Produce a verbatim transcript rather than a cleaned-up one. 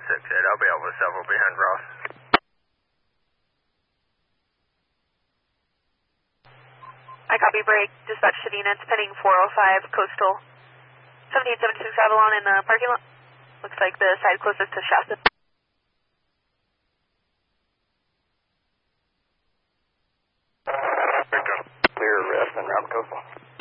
six eight, I'll be Alpha several behind Ross. I copy break. Dispatch Sedina, it's pending four oh five Coastal. seventeen seventy-six Avalon in the parking lot. Looks like the side closest to Shasta. Clear rest and route Coastal.